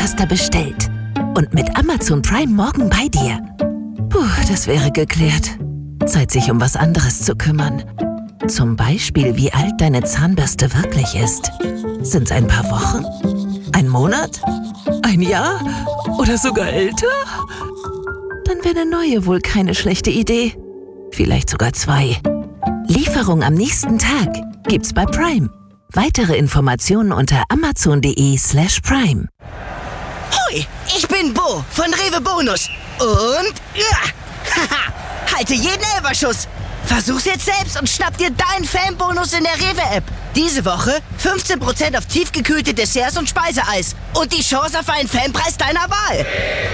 Zahnpasta bestellt und mit Amazon Prime morgen bei dir. Puh, das wäre geklärt. Zeit, sich um was anderes zu kümmern. Zum Beispiel, wie alt deine Zahnbürste wirklich ist. Sind's ein paar Wochen? Ein Monat? Ein Jahr? Oder sogar älter? Dann wäre eine neue wohl keine schlechte Idee. Vielleicht sogar 2. Lieferung am nächsten Tag gibt's bei Prime. Weitere Informationen unter amazon.de/prime. Hoi, ich bin Bo von Rewe Bonus. Und halte jeden Elferschuss. Versuch's jetzt selbst und schnapp dir deinen Fanbonus in der Rewe-App. Diese Woche 15% auf tiefgekühlte Desserts und Speiseeis. Und die Chance auf einen Fanpreis deiner Wahl.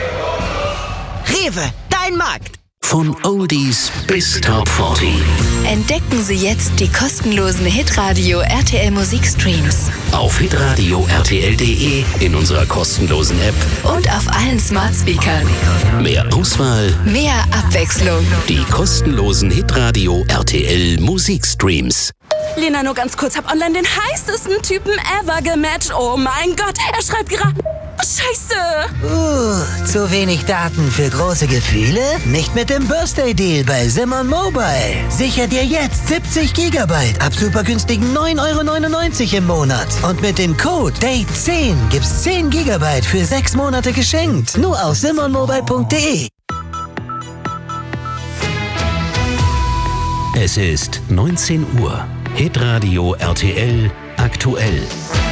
Rewe, dein Markt. Von Oldies bis Top 40. Entdecken Sie jetzt die kostenlosen Hitradio RTL Musikstreams. Auf hitradio rtl.de, in unserer kostenlosen App Und auf allen Smart Speakern. mehr Auswahl, Mehr Abwechslung. die kostenlosen Hitradio RTL Musikstreams. Lena, nur ganz kurz, hab online den heißesten Typen ever gematcht. Oh mein Gott, er schreibt gerade... Scheiße! Zu wenig Daten für große Gefühle? Nicht mit dem Birthday Deal bei Simon Mobile. Sicher dir jetzt 70 GB ab super günstigen 9,99 € im Monat. Und mit dem Code DATE10 gibt's 10 GB für 6 Monate geschenkt. Nur auf simonmobile.de. Es ist 19 Uhr. Hitradio RTL aktuell.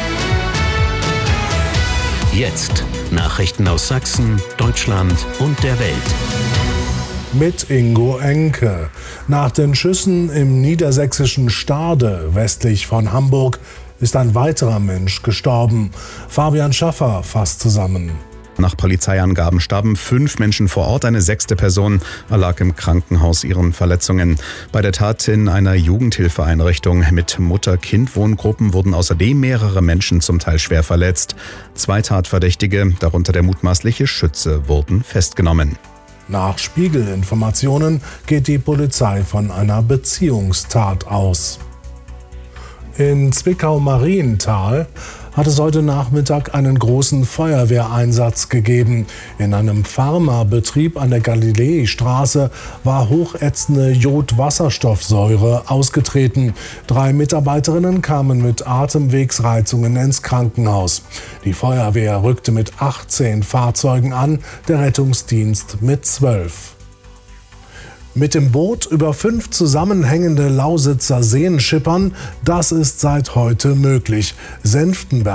Jetzt Nachrichten aus Sachsen, Deutschland und der Welt. Mit Ingo Enke. Nach den Schüssen im niedersächsischen Stade, westlich von Hamburg, ist ein weiterer Mensch gestorben. Fabian Schaffer fasst zusammen. Nach Polizeiangaben starben 5 Menschen vor Ort, eine 6. Person erlag im Krankenhaus ihren Verletzungen. Bei der Tat in einer Jugendhilfeeinrichtung mit Mutter-Kind-Wohngruppen wurden außerdem mehrere Menschen zum Teil schwer verletzt. 2 Tatverdächtige, darunter der mutmaßliche Schütze, wurden festgenommen. Nach Spiegel-Informationen geht die Polizei von einer Beziehungstat aus. In Zwickau-Marienthal hat es heute Nachmittag einen großen Feuerwehreinsatz gegeben. In einem Pharmabetrieb an der Galileistraße war hochätzende Jodwasserstoffsäure ausgetreten. 3 Mitarbeiterinnen kamen mit Atemwegsreizungen ins Krankenhaus. Die Feuerwehr rückte mit 18 Fahrzeugen an, der Rettungsdienst mit 12. Mit dem Boot über 5 zusammenhängende Lausitzer Seen schippern, das ist seit heute möglich. Senftenberg